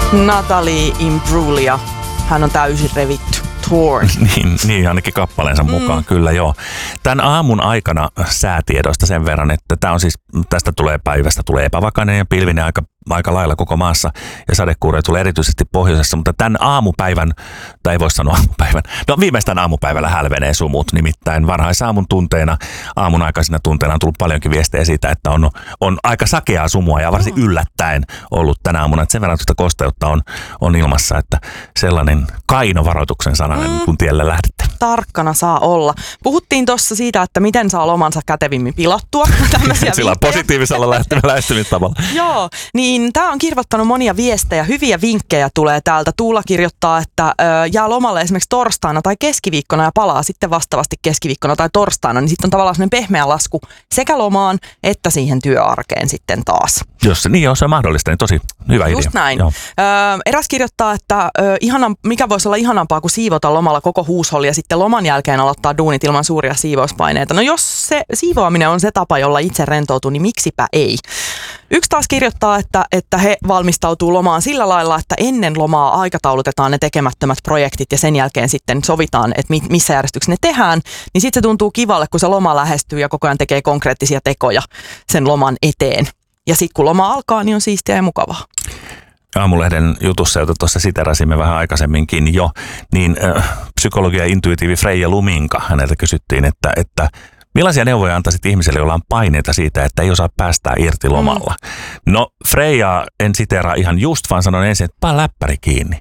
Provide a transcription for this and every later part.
Natalie Imbruglia. Hän on täysin revitty. Torn. niin, ainakin kappaleensa mukaan, kyllä joo. Tämän aamun aikana säätiedoista sen verran, että tämä on siis, tästä päivästä tulee epävakainen ja pilvinen aika lailla koko maassa ja sadekuuroja tulee erityisesti pohjoisessa, mutta tämän aamupäivän, tai ei voi sanoa aamupäivän, no viimeistään aamupäivällä hälvenee sumut, nimittäin varhaisaamun tunteina, aamun aikaisina tunteina on tullut paljonkin viestejä siitä, että on aika sakeaa sumua ja varsin yllättäen ollut tänä aamuna, että sen verran tuota kosteutta on ilmassa, että sellainen kainovaroituksen sananen, kun tielle lähdette. Tarkkana saa olla. Puhuttiin tuossa siitä, että miten saa lomansa kätevimmin pilattua. Sillä on positiivisella lähestymistavalla. Joo, niin tämä on kirvoittanut monia viestejä. Hyviä vinkkejä tulee täältä. Tuula kirjoittaa, että jää lomalle esimerkiksi torstaina tai keskiviikkona ja palaa sitten vastaavasti keskiviikkona tai torstaina. Niin sitten on tavallaan sellainen pehmeä lasku sekä lomaan että siihen työarkeen sitten taas. Jos se on mahdollista, niin tosi hyvä idea. Just näin. Eräs kirjoittaa, että mikä voisi olla ihanampaa kuin siivota lomalla koko huusholli ja sitten loman jälkeen aloittaa duunit ilman suuria siivouspaineita. No jos se siivoaminen on se tapa, jolla itse rentoutuu, niin miksipä ei. Yksi taas kirjoittaa, että he valmistautuu lomaan sillä lailla, että ennen lomaa aikataulutetaan ne tekemättömät projektit ja sen jälkeen sitten sovitaan, että missä järjestyksessä ne tehdään. Niin sitten se tuntuu kivalle, kun se loma lähestyy ja koko ajan tekee konkreettisia tekoja sen loman eteen. Ja sitten kun loma alkaa, niin on siistiä ja mukavaa. Aamulehden jutussa, jota tuossa siterasimme vähän aikaisemminkin jo, niin psykologia intuitiivi Freija Luminka, häneltä kysyttiin, että millaisia neuvoja antaisit ihmiselle, jolla on paineita siitä, että ei osaa päästää irti lomalla? No Freija en siteraa ihan just, vaan sanon ensin, että paa läppäri kiinni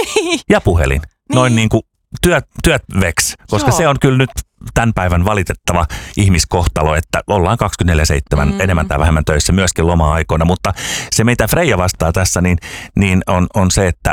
ja puhelin. Noin niin kuin työt veks, koska se on kyllä nyt tämän päivän valitettava ihmiskohtalo, että ollaan 24/7 enemmän tai vähemmän töissä myöskin loma-aikoina, mutta se mitä Freija vastaa tässä, niin on se, että